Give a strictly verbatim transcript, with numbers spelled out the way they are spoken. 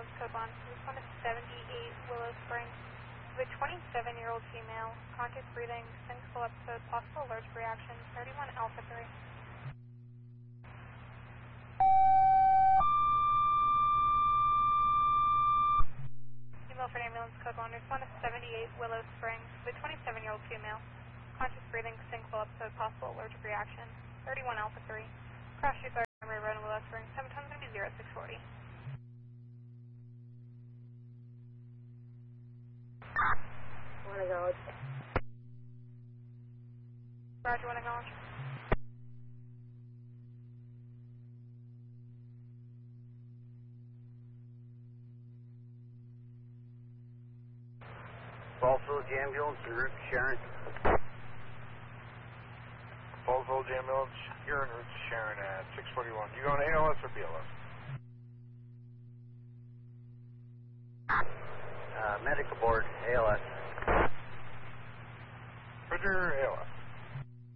ambulance code one. This one is seventy-eight Willow Springs. The twenty-seven-year-old female, conscious breathing, single episode, possible allergic reaction, thirty-one Alpha three. Milford ambulance code one. This one is seventy-eight Willow Springs. The twenty-seven-year-old female, conscious breathing, single episode, possible allergic reaction, thirty-one Alpha three. Crash two thirty, Road in Willow Springs, seven times going to be zero six forty. One acknowledge. Roger, one acknowledge. Falls Village Ambulance en route to Sharon. Falls Village Ambulance, you're en route to Sharon at six forty-one. You going A L S or B L S? Uh, medical board, A L S. Roger, A L S.